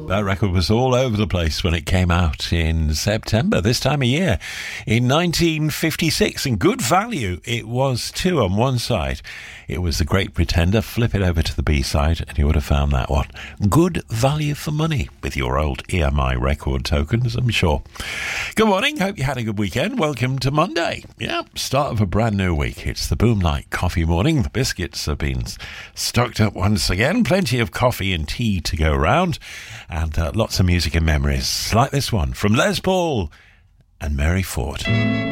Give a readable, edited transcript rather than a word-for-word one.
That record was all over the place when it came out in September, this time of year, in 1956. And good value it was too on one side. It was The Great Pretender. Flip it over to the B-side and you would have found that one. Good value for money with your old EMI record tokens, I'm sure. Good morning. Hope you had a good weekend. Welcome to Monday. Yeah, start of a brand new week. It's the Boomlight Coffee Morning. The biscuits have been stocked up once again. Plenty of coffee and tea to go round. And lots of music and memories like this one from Les Paul and Mary Ford.